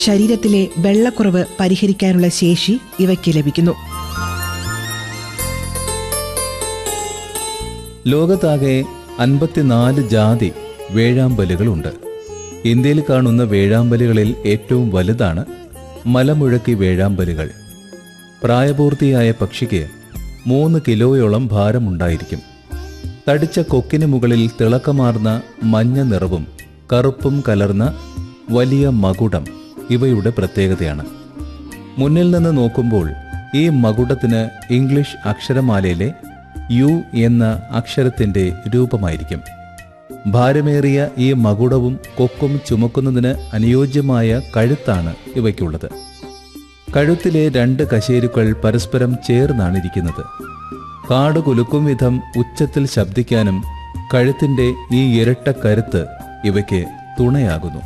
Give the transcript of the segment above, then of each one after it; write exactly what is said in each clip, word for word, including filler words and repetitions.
ശരീരത്തിലെ വെള്ളക്കുറവ് പരിഹരിക്കാനുള്ള ശേഷി ഇവയ്ക്ക് ലഭിക്കുന്നു. ലോകത്താകെ അൻപത്തിനാല് ജാതി വേഴാമ്പലുകളുണ്ട്. ഇന്ത്യയിൽ കാണുന്ന വേഴാമ്പലുകളിൽ ഏറ്റവും വലുതാണ് മലമുഴക്കി വേഴാമ്പലുകൾ. പ്രായപൂർത്തിയായ പക്ഷിക്ക് മൂന്ന് കിലോയോളം ഭാരമുണ്ടായിരിക്കും. തടിച്ച കൊക്കിന് മുകളിൽ തിളക്കമാർന്ന മഞ്ഞ നിറവും കറുപ്പും കലർന്ന വലിയ മകുടം ഇവയുടെ പ്രത്യേകതയാണ്. മുന്നിൽ നിന്ന് നോക്കുമ്പോൾ ഈ മകുടത്തിന് ഇംഗ്ലീഷ് അക്ഷരമാലയിലെ യു എന്ന അക്ഷരത്തിൻ്റെ രൂപമായിരിക്കും. ഭാരമേറിയ ഈ മകുടവും കൊക്കും ചുമക്കുന്നതിന് അനുയോജ്യമായ കഴുത്താണ് ഇവയ്ക്കുള്ളത്. കഴുത്തിലെ രണ്ട് കശേരുക്കൾ പരസ്പരം ചേർന്നാണിരിക്കുന്നത്. കാട് കുലുക്കും വിധം ഉച്ചത്തിൽ ശബ്ദിക്കാനും കഴുത്തിൻ്റെ ഈ ഇരട്ട കരുത്ത് ഇവയ്ക്ക് തുണയാകുന്നു.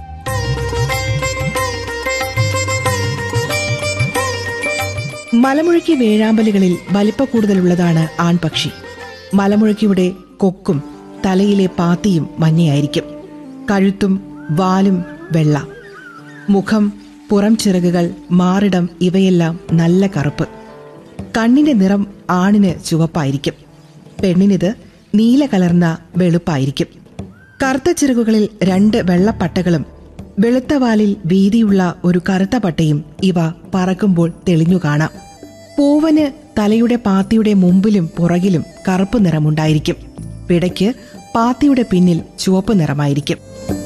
മലമുഴക്കി വേഴാമ്പലുകളിൽ വലിപ്പ കൂടുതലുള്ളതാണ് ആൺപക്ഷി. മലമുഴക്കിയുടെ കൊക്കും തലയിലെ പാത്തിയും മഞ്ഞയായിരിക്കും. കഴുത്തും വാലും വെള്ള. മുഖം, പുറം ചിറകുകൾ, മാറിടം ഇവയെല്ലാം നല്ല കറുപ്പ്. കണ്ണിന്റെ നിറം ആണിന് ചുവപ്പായിരിക്കും, പെണ്ണിനിത് നീല കലർന്ന വെളുപ്പായിരിക്കും. കറുത്ത ചിറകുകളിൽ രണ്ട് വെള്ളപ്പട്ടകളും വെളുത്ത വാലിൽ വീതിയുള്ള ഒരു കറുത്ത പട്ടയും ഇവ പറക്കുമ്പോൾ തെളിഞ്ഞു കാണാം. പൂവന് തലയുടെ പാത്തിയുടെ മുമ്പിലും പുറകിലും കറുപ്പ് നിറമുണ്ടായിരിക്കും. പിടയ്ക്ക് പാത്തിയുടെ പിന്നിൽ ചുവപ്പ് നിറമായിരിക്കും.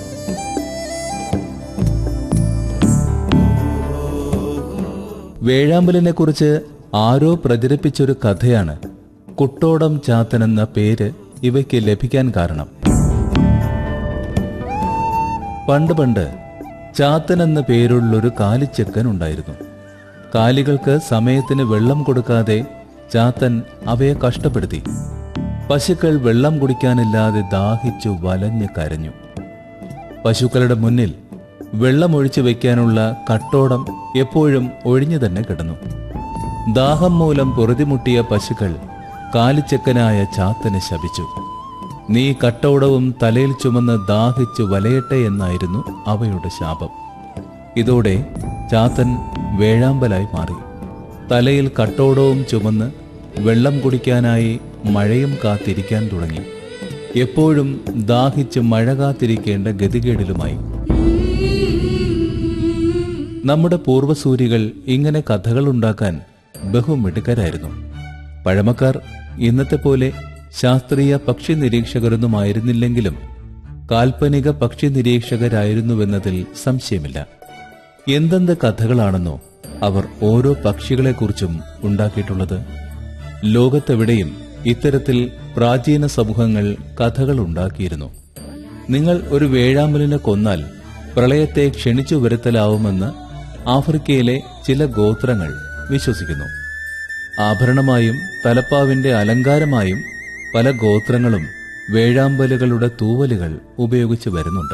വേഴാമ്പലിനെ കുറിച്ച് ആരോ പ്രചരിപ്പിച്ചൊരു കഥയാണ് കുട്ടോടം ചാത്തൻ എന്ന പേര് ഇവയ്ക്ക് ലഭിക്കാൻ കാരണം. പണ്ട് പണ്ട് ചാത്തൻ എന്ന പേരുള്ളൊരു കാലിച്ചെക്കൻ ഉണ്ടായിരുന്നു. കാലികൾക്ക് സമയത്തിന് വെള്ളം കൊടുക്കാതെ ചാത്തൻ അവയെ കഷ്ടപ്പെടുത്തി. പശുക്കൾ വെള്ളം കുടിക്കാനില്ലാതെ ദാഹിച്ചു വലഞ്ഞ് കരഞ്ഞു. പശുക്കളുടെ മുന്നിൽ വെള്ളമൊഴിച്ചു വയ്ക്കാനുള്ള കട്ടോടം എപ്പോഴും ഒഴിഞ്ഞു തന്നെ കിടന്നു. ദാഹം മൂലം പൊറുതിമുട്ടിയ പശുക്കൾ കാലിച്ചെക്കനായ ചാത്തനെ ശപിച്ചു. നീ കട്ടോടവും തലയിൽ ചുമന്ന് ദാഹിച്ചു വലയട്ടെ എന്നായിരുന്നു അവയുടെ ശാപം. ഇതോടെ ചാത്തൻ വേഴാമ്പലായി മാറി. തലയിൽ കട്ടോടവും ചുമന്ന് വെള്ളം കുടിക്കാനായി മഴയും കാത്തിരിക്കാൻ തുടങ്ങി. എപ്പോഴും ദാഹിച്ച് മഴ കാത്തിരിക്കേണ്ട ഗതികേടിലുമായി. നമ്മുടെ പൂർവസൂരികൾ ഇങ്ങനെ കഥകളുണ്ടാക്കാൻ ബഹുമിടുക്കരായിരുന്നു. പഴമക്കാർ ഇന്നത്തെ പോലെ ശാസ്ത്രീയ പക്ഷി നിരീക്ഷകരൊന്നുമായിരുന്നില്ലെങ്കിലും കാൽപ്പനിക പക്ഷി നിരീക്ഷകരായിരുന്നുവെന്നതിൽ സംശയമില്ല. എന്തെന്ത് കഥകളാണെന്നോ അവർ ഓരോ പക്ഷികളെക്കുറിച്ചും ഉണ്ടാക്കിയിട്ടുള്ളത്. ലോകത്തെവിടെയും ഇത്തരത്തിൽ പ്രാചീന സമൂഹങ്ങൾ കഥകൾ ഉണ്ടാക്കിയിരുന്നു. നിങ്ങൾ ഒരു വേഴാമ്പലിനെ കൊന്നാൽ പ്രളയത്തെ ക്ഷണിച്ചു വരുത്തലാവുമെന്ന് ആഫ്രിക്കയിലെ ചില ഗോത്രങ്ങൾ വിശ്വസിക്കുന്നു. ആഭരണമായും തലപ്പാവിന്റെ അലങ്കാരമായും പല ഗോത്രങ്ങളും വേഴാമ്പലുകളുടെ തൂവലുകൾ ഉപയോഗിച്ചു വരുന്നുണ്ട്.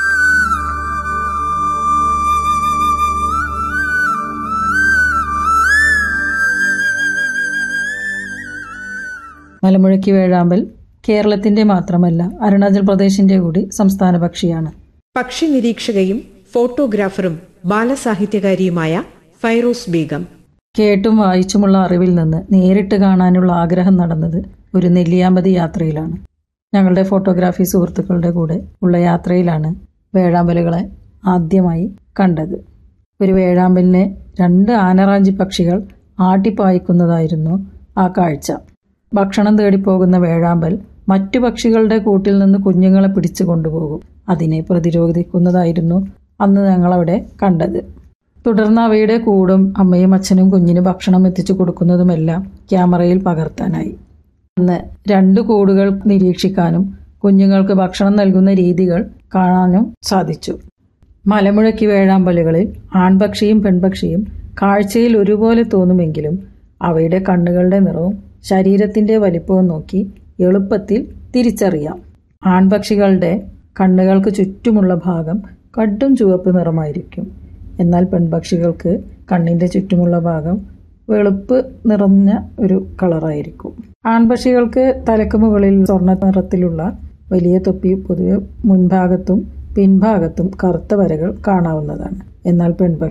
മലമുഴക്കി വേഴാമ്പൽ കേരളത്തിന്റെ മാത്രമല്ല അരുണാചൽ പ്രദേശിന്റെ കൂടി സംസ്ഥാന പക്ഷിയാണ്. പക്ഷി നിരീക്ഷകയും ഫോട്ടോഗ്രാഫറും ബാലസാഹിത്യകാരിയുമായ ഫൈറൂസ് ബീഗം. കേട്ടും വായിച്ചുമുള്ള അറിവിൽ നിന്ന് നേരിട്ട് കാണാനുള്ള ആഗ്രഹം നടന്നത് ഒരു നെല്ലിയാമ്പതി യാത്രയിലാണ്. ഞങ്ങളുടെ ഫോട്ടോഗ്രാഫി സുഹൃത്തുക്കളുടെ കൂടെ ഉള്ള യാത്രയിലാണ് വേഴാമ്പലുകളെ ആദ്യമായി കണ്ടത്. ഒരു വേഴാമ്പലിനെ രണ്ട് ആനറാഞ്ചി പക്ഷികൾ ആട്ടിപ്പായിക്കുന്നതായിരുന്നു ആ കാഴ്ച. ഭക്ഷണം തേടിപ്പോകുന്ന വേഴാമ്പൽ മറ്റു പക്ഷികളുടെ കൂട്ടിൽ നിന്ന് കുഞ്ഞുങ്ങളെ പിടിച്ചു കൊണ്ടുപോകും. അതിനെ പ്രതിരോധിക്കുന്നതായിരുന്നു അന്ന് ഞങ്ങളവിടെ കണ്ടത്. തുടർന്ന് അവയുടെ കൂടും അമ്മയും അച്ഛനും കുഞ്ഞിന് ഭക്ഷണം എത്തിച്ചു കൊടുക്കുന്നതുമെല്ലാം ക്യാമറയിൽ പകർത്താനായി. അന്ന് രണ്ട് കൂടുകൾ നിരീക്ഷിക്കാനും കുഞ്ഞുങ്ങൾക്ക് ഭക്ഷണം നൽകുന്ന രീതികൾ കാണാനും സാധിച്ചു. മലമുഴക്കി വേഴാമ്പലുകളിൽ ആൺപക്ഷിയും പെൺപക്ഷിയും കാഴ്ചയിൽ ഒരുപോലെ തോന്നുമെങ്കിലും അവയുടെ കണ്ണുകളുടെ നിറവും ശരീരത്തിന്റെ വലിപ്പവും നോക്കി എളുപ്പത്തിൽ തിരിച്ചറിയാം. ആൺപക്ഷികളുടെ കണ്ണുകൾക്ക് ചുറ്റുമുള്ള ഭാഗം കടും ചുവപ്പ് നിറമായിരിക്കും. എന്നാൽ പെൺപക്ഷികൾക്ക് കണ്ണിന്റെ ചുറ്റുമുള്ള ഭാഗം വെളുപ്പ് നിറഞ്ഞ ഒരു കളറായിരിക്കും. ആൺപക്ഷികൾക്ക് തലക്ക് മുകളിൽ സ്വർണ്ണ നിറത്തിലുള്ള വലിയ തൊപ്പി പൊതുവെ മുൻഭാഗത്തും പിൻഭാഗത്തും കറുത്ത വരകൾ കാണാവുന്നതാണ്. എന്നാൽ പെൺപക്ഷി